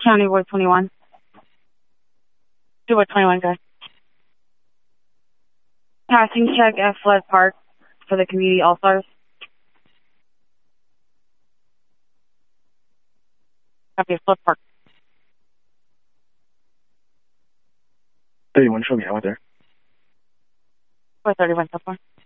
County Board 21. Board 21, guys. Passing check at Flood Park for the Community All-Stars. Copy of Flood Park. 31 show me out there. 431 so far.